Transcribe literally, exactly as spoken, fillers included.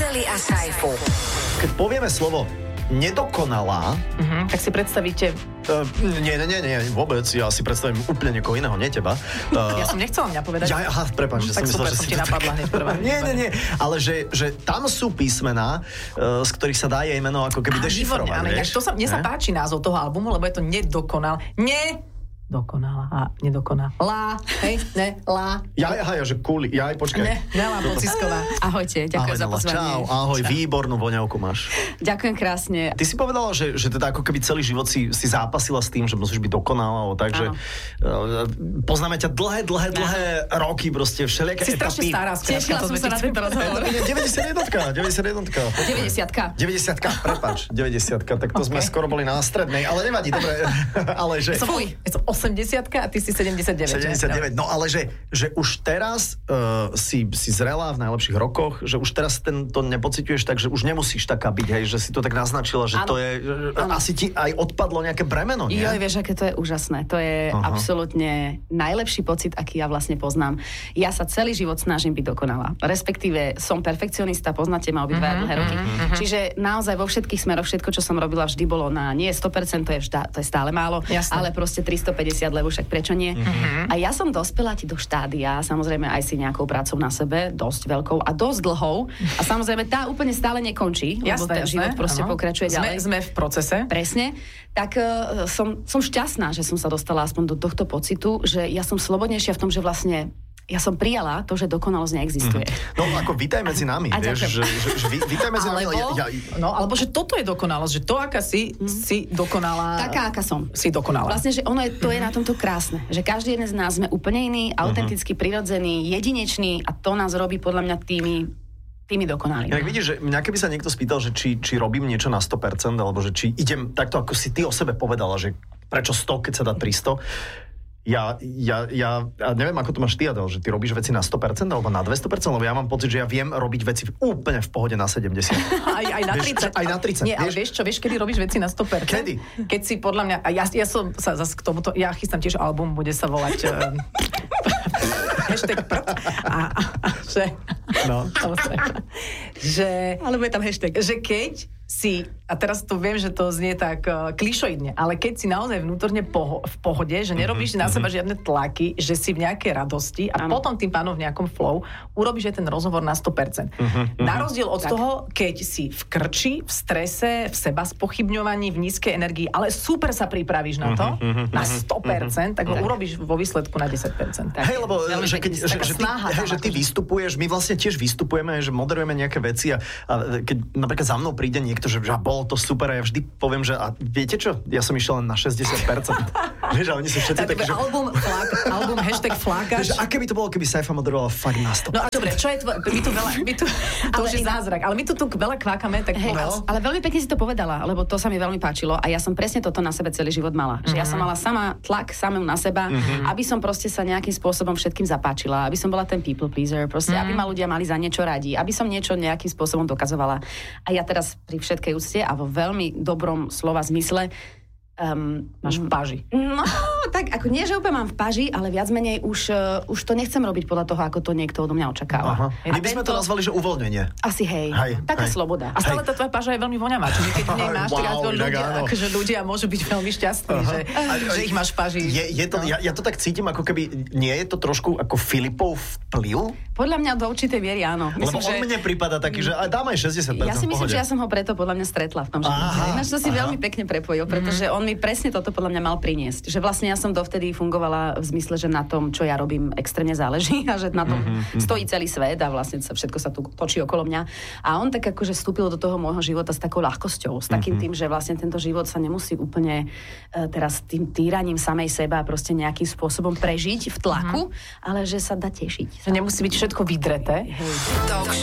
Emily a Saifu. Keď povieme slovo nedokonalá, Uh-huh, tak si predstavíte... Uh, nie, nie, nie, nie, vôbec. Ja si predstavím úplne niekoho iného, nie teba. Uh, Ja som nechcela mňa povedať. Ja, aha, prepáč, že Tak som myslel, super, že som si ti to napadla tak... hneď prvá. Nie, nie, nie, ale že, že tam sú písmená, uh, z ktorých sa dá jej meno ako keby Á, dešifrovať, výborne, áno, inak vieš? to sa, mne sa Ne? páči názov toho albumu, lebo je to nedokonal. Ne! Dokonala a nedokonala. Lá, hej, ne, lá. Ja, aha, ja, že kuli, ja aj počkaj. Ne, Nela Pocisková. Ahojte, ďakujem Ahoj, za Nela, pozvanie. čau, ahoj, Čau. výbornú voňavku máš. Ďakujem krásne. Ty si povedala, že, že teda ako keby celý život si, si zápasila s tým, že musíš byť dokonalá, takže uh, poznáme ťa dlhé, dlhé, dlhé roky, proste všelijaké Si strašne etapy. stará, skrátka, Tešila to som sme sa ti na chceli tento povedať. rozhovor. deväťdesiatjeden, deväťdesiatjeden. deväťdesiatka. deväťdesiatka, prepáč, deväťdesiatka, tak to sme Okay. skoro boli na strednej, ale nevadí, dobre, ale že... Som, ja som osemdesiatka a ty si sedemdesiatdeväť. sedemdesiatdeväť, no ale že, že už teraz uh, si, si zrelá v najlepších rokoch, že už teraz ten, to nepociťuješ tak, že už nemusíš taká byť, hej, že si to tak naznačila, že Áno. to je, Áno. asi ti aj odpadlo nejaké bremeno, nie? Joj, vieš, aké to je úžasné. To je Aha. absolútne najlepší pocit, aký ja vlastne poznám. Ja sa celý život snažím byť dokonalá. Respektíve som perfekcionista, poznáte ma obidva Mhm, dlhé roky. mhm. Čiže naozaj vo všetkých smeroch všetko, čo som robila, vždy bolo na nie sto percent, to je, vžda, to je stále málo, Jasné. ale proste tristopäťdesiat, lebo však prečo nie? A ja som dospela ti do štádia, samozrejme aj si nejakou prácou na sebe, dosť veľkou a dosť dlhou. A samozrejme tá úplne stále nekončí, lebo Jasné, ten jasné, život proste áno. pokračuje Sme, ďalej. sme v procese. Presne. Tak uh, som, som šťastná, že som sa dostala aspoň do tohto pocitu, že ja som slobodnejšia v tom, že vlastne ja som prijala to, že dokonalosť neexistuje. No ako vítaj medzi nami, A vieš, že, ďakujem. že, že ví, vítaj medzi nami. Alebo, Ja, ja, no, alebo že toto je dokonalosť, že to, aká si, si dokonalá. Taká, aká som. Si dokonalá. Vlastne, že ono je, to je na tomto krásne. Že každý jeden z nás sme úplne iný, autenticky prirodzený, jedinečný a to nás robí podľa mňa tými tými dokonalými. Inak vidíš, že mňa keby sa niekto spýtal, že či, či robím niečo na sto percent, alebo že či idem takto, ako si ty o sebe povedala, že prečo sto, keď sa dá tristo, Ja, ja, ja, ja neviem, ako to máš ty, Adel, že ty robíš veci na sto percent alebo na dvesto percent, lebo ja mám pocit, že ja viem robiť veci úplne v pohode na sedemdesiat. Aj, aj na Vieš, tridsať. aj na tridsať, Nie, ale vieš? vieš čo, vieš, kedy robíš veci na sto percent? Kedy? Keď si podľa mňa, a ja, ja som sa zase k tomuto, ja chystám tiež album, bude sa volať um, hashtag prd. A, a, a že, No. že, Alebo je tam hashtag. že keď si, a teraz to viem, že to znie tak uh, klišoidne, ale keď si naozaj vnútorne poho- v pohode, že nerobíš na seba žiadne tlaky, že si v nejakej radosti a Áno. potom tým pánom v nejakom flow urobíš aj ten rozhovor na sto percent. Na rozdiel od Tak. toho, keď si v krči, v strese, v seba spochybňovaní, v nízkej energii, ale super sa pripravíš na to, na sto percent, tak ho urobíš vo výsledku na desať percent. Tak. Hej, lebo Veľmi že, keď, pekne, že, taká že, ty, snaha hej, tam že ty akože. vystupuješ, my vlastne tiež vystupujeme, že moderujeme nejaké veci a, a keď napríklad za mnou príde niekto, že, že a bolo to super a ja vždy poviem, že a viete čo, ja som išiel len na šesťdesiat percent. Vieš, a oni sú všetci Tak, takí, že... album, flak, album hashtag flakač. Vieš, aké by to bolo, keby Saifa moderovala fakt na sto percent? No a dobre, čo je tvoj... My tu veľa... My tu, to Ale už je inak- zázrak, ale my tu, tu veľa kvákame, tak Hej, povedz. ale veľmi pekne si to povedala, lebo to sa mi veľmi páčilo a ja som presne toto na sebe celý život mala. Že ja som mala sama tlak samú na seba, aby som proste sa nejakým spôsobom všetkým zapáčila, aby som bola ten people pleaser, proste aby ma ľudia mali za niečo radi, aby som niečo nejakým spôsobom dokazovala. A ja teraz pri všetkej úcte a vo veľmi dobrom slova zmysle Um, Máš v páži. No, tak ako nie, že úplne mám v paži, ale viac menej už, uh, už to nechcem robiť podľa toho, ako to niekto odo mňa očakáva. Aha. A My by sme to tento- nazvali, že uvoľnenie. Asi hej, Hej, taká hej. sloboda. A stále tá tvoja páža je veľmi voňavá, čiže keď v nej máš, tak Wow, ako inak ľudia, áno. akože ľudia môžu byť veľmi šťastní, že, že ich máš v páži. Je, je to, ja, ja to tak cítim, ako keby, nie je to trošku ako Filipov vplyv? Podľa mňa do určitej miery áno. Lebo Myslím, on mne prípada taký, že aj dám aj šesťdesiat percent Ja si v myslím, pohode. že ja som ho preto podľa mňa stretla v tom živote. Aha, Ináč to si aha. veľmi pekne prepojil, pretože on mi presne toto podľa mňa mal priniesť. Že vlastne ja som dovtedy fungovala v zmysle, že na tom, čo ja robím, extrémne záleží a že na tom stojí celý svet a vlastne sa, všetko sa tu točí okolo mňa. A on tak akože vstúpil do toho môjho života s takou ľahkosťou, s takým tým, že vlastne tento život sa nemusí úplne uh, teraz tým týraním samej seba proste nejakým spôsobom prežiť v tlaku, ale že sa dá tešiť. Že nemusí byť všetko vydreté. Hej. Talk